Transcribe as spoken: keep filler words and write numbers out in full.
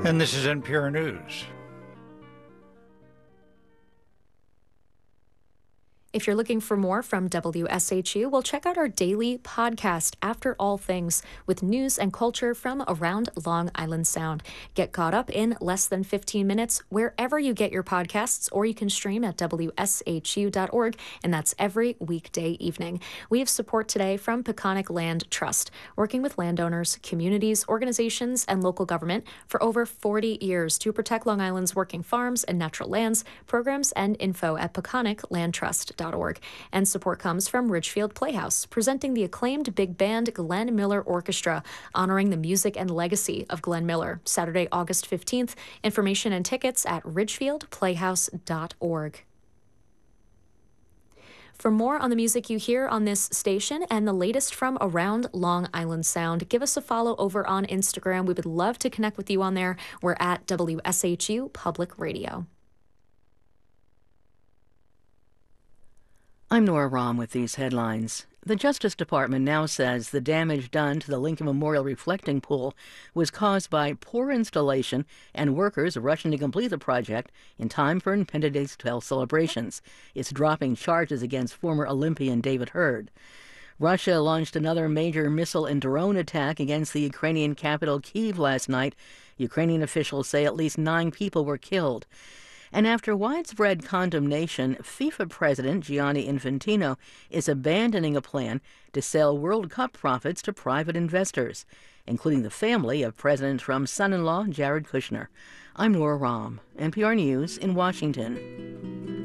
And this is N P R News. If you're looking for more from W S H U, well, check out our daily podcast, After All Things, with news and culture from around Long Island Sound. Get caught up in less than fifteen minutes wherever you get your podcasts, or you can stream at W S H U dot org, and that's every weekday evening. We have support today from Peconic Land Trust, working with landowners, communities, organizations, and local government for over forty years to protect Long Island's working farms and natural lands. Programs and info at peconic land trust dot org. And support comes from Ridgefield Playhouse, presenting the acclaimed big band Glenn Miller Orchestra, honoring the music and legacy of Glenn Miller. Saturday, August fifteenth. Information and tickets at ridgefield playhouse dot org. For more on the music you hear on this station and the latest from around Long Island Sound, give us a follow over on Instagram. We would love to connect with you on there. We're at W S H U Public Radio. I'm Nora Rahm with these headlines. The Justice Department now says the damage done to the Lincoln Memorial reflecting pool was caused by poor installation and workers rushing to complete the project in time for Independence Day celebrations. It's dropping charges against former Olympian David Hurd. Russia launched another major missile and drone attack against the Ukrainian capital Kyiv last night. Ukrainian officials say at least nine people were killed. And after widespread condemnation, FIFA President Gianni Infantino is abandoning a plan to sell World Cup profits to private investors, including the family of President Trump's son-in-law, Jared Kushner. I'm Nora Rahm, N P R News in Washington.